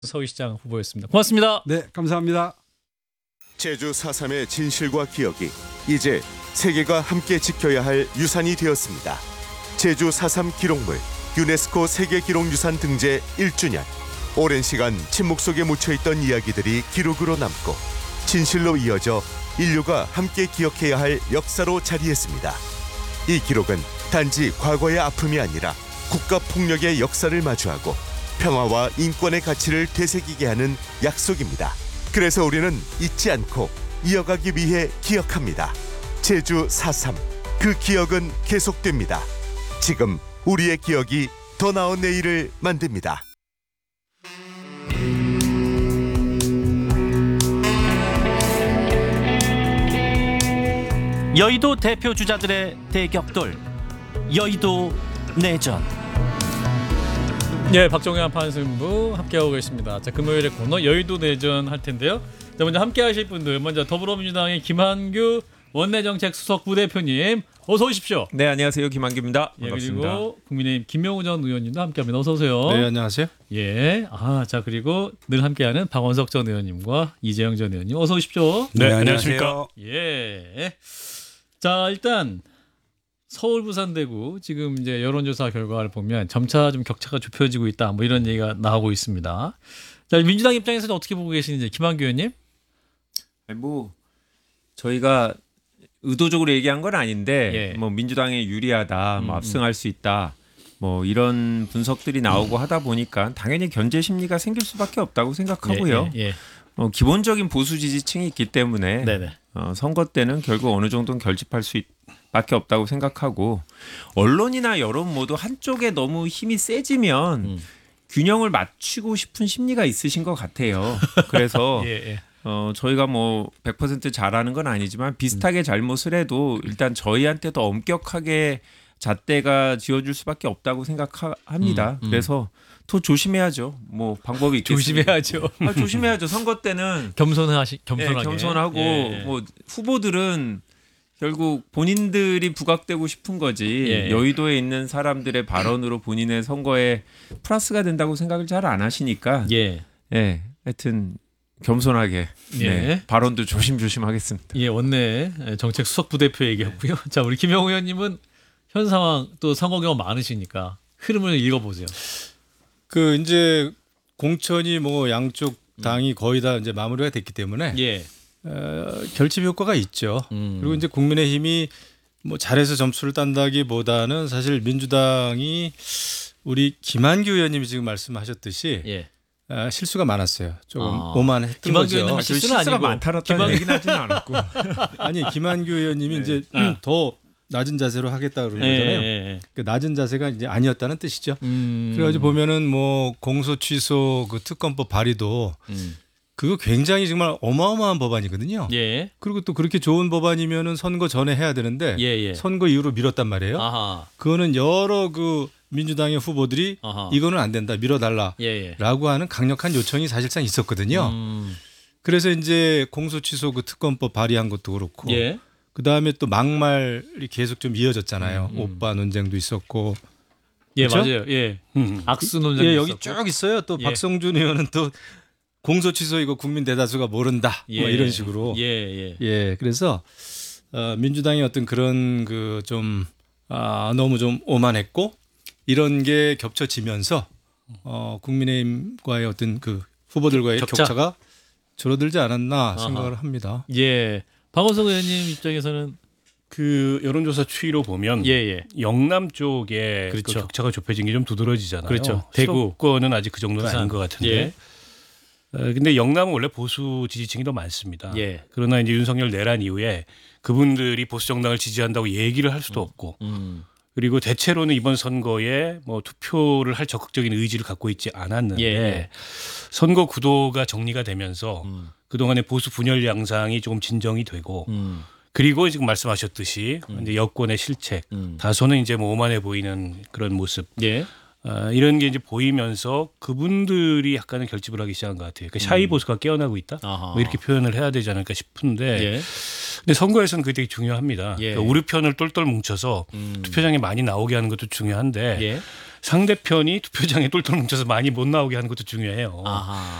서울시장 후보였습니다. 고맙습니다. 네, 감사합니다. 제주 4.3의 진실과 기억이 이제 세계가 함께 지켜야 할 유산이 되었습니다. 제주 4.3 기록물 유네스코 세계기록유산 등재 1주년. 오랜 시간 침묵 속에 묻혀있던 이야기들이 기록으로 남고 진실로 이어져 인류가 함께 기억해야 할 역사로 자리했습니다. 이 기록은 단지 과거의 아픔이 아니라 국가폭력의 역사를 마주하고 평화와 인권의 가치를 되새기게 하는 약속입니다. 그래서 우리는 잊지 않고 이어가기 위해 기억합니다. 제주 4.3, 그 기억은 계속됩니다. 지금 우리의 기억이 더 나은 내일을 만듭니다. 여의도 대표 주자들의 대격돌, 여의도 내전. 예, 박종현 판승부 함께하고 계십니다. 자, 금요일에 코너 여의도 내전 할 텐데요. 자, 먼저 함께하실 분들, 먼저 더불어민주당의 김한규 원내정책 수석 부대표님, 어서 오십시오. 네, 안녕하세요. 김한규입니다. 예, 반갑습니다. 그리고 국민의힘 김명우 전 의원님도 함께합니다. 어서 오세요. 네, 안녕하세요. 예, 자 그리고 늘 함께하는 박원석 전 의원님과 이재영 전 의원님, 어서 오십시오. 네, 안녕하십니까. 예. 자, 일단 서울, 부산, 대구 지금 이제 여론조사 결과를 보면 점차 좀 격차가 좁혀지고 있다. 뭐 이런 얘기가 나오고 있습니다. 자, 민주당 입장에서는 어떻게 보고 계시는지 김한규 의원님? 뭐 저희가 의도적으로 얘기한 건 아닌데 예. 뭐 민주당에 유리하다, 뭐 압승할 수 있다, 뭐 이런 분석들이 나오고 하다 보니까 당연히 견제 심리가 생길 수밖에 없다고 생각하고요. 예. 기본적인 보수 지지층이 있기 때문에 네네. 선거 때는 결국 어느 정도는 결집할 수밖에 없다고 생각하고, 언론이나 여론 모두 한쪽에 너무 힘이 세지면 균형을 맞추고 싶은 심리가 있으신 것 같아요. 그래서 저희가 뭐 100% 잘하는 건 아니지만 비슷하게 잘못을 해도 일단 저희한테 더 엄격하게 잣대가 지어줄 수밖에 없다고 생각합니다. 그래서 더 조심해야죠. 뭐 방법이 있겠습니다. 조심해야죠. 조심해야죠. 선거 때는 겸손하게. 겸손하고 뭐 후보들은 결국 본인들이 부각되고 싶은 거지 여의도에 있는 사람들의 발언으로 본인의 선거에 플러스가 된다고 생각을 잘 안 하시니까 하여튼 겸손하게 발언도 조심조심 하겠습니다. 예, 원내 정책 수석 부대표 얘기했고요. 자, 우리 김영우 의원님은 현 상황 또 선거 경험 많으시니까 흐름을 읽어보세요. 그 이제 공천이 뭐 양쪽 당이 거의 다 이제 마무리가 됐기 때문에 결집 효과가 있죠. 그리고 이제 국민의힘이 뭐 잘해서 점수를 딴다기보다는 사실 민주당이 우리 김한규 의원님이 지금 말씀하셨듯이 실수가 많았어요. 조금 오만했던 거죠. 의원님 실수가 많다라는 얘기는 하지는 않았고. 아니, 김한규 의원님이 이제 더 낮은 자세로 하겠다 그러는 거잖아요. 그 낮은 자세가 이제 아니었다는 뜻이죠. 그래가지고 보면은 뭐 공소 취소 그 특검법 발의도 그거 굉장히 정말 어마어마한 법안이거든요. 그리고 또 그렇게 좋은 법안이면은 선거 전에 해야 되는데 선거 이후로 미뤘단 말이에요. 그거는 여러 그 민주당의 후보들이 이거는 안 된다, 밀어달라라고 하는 강력한 요청이 사실상 있었거든요. 그래서 이제 공소 취소 그 특검법 발의한 것도 그렇고. 그 다음에 또 막말이 계속 좀 이어졌잖아요. 오빠 논쟁도 있었고. 그렇죠? 맞아요. 악수 논쟁도 여기 있었고. 쭉 있어요. 또 박성준 의원은 또 공소 취소 이거 국민 대다수가 모른다. 뭐 이런 식으로. 그래서 민주당의 어떤 그런 그 좀 너무 좀 오만했고 이런 게 겹쳐지면서 국민의힘과의 어떤 그 후보들과의 격차가 줄어들지 않았나 생각을 합니다. 박원석 의원님 입장에서는 그 여론조사 추이로 보면 영남 쪽에 그 격차가 좁혀진 게 좀 두드러지잖아요. 그렇죠. 대구 수도권은 아직 그 정도는 아닌 것 같은데. 근데 영남은 원래 보수 지지층이 더 많습니다. 그러나 이제 윤석열 내란 이후에 그분들이 보수 정당을 지지한다고 얘기를 할 수도 없고, 그리고 대체로는 이번 선거에 뭐 투표를 할 적극적인 의지를 갖고 있지 않았는데 선거 구도가 정리가 되면서 그동안의 보수 분열 양상이 조금 진정이 되고 그리고 지금 말씀하셨듯이 이제 여권의 실책 다소는 이제 뭐 오만해 보이는 그런 모습 이런 게 이제 보이면서 그분들이 약간은 결집을 하기 시작한 것 같아요. 그러니까 샤이 보수가 깨어나고 있다. 뭐 이렇게 표현을 해야 되지 않을까 싶은데 근데 선거에서는 그게 되게 중요합니다. 그러니까 우리 편을 똘똘 뭉쳐서 투표장에 많이 나오게 하는 것도 중요한데 상대편이 투표장에 똘똘 뭉쳐서 많이 못 나오게 하는 것도 중요해요. 아하.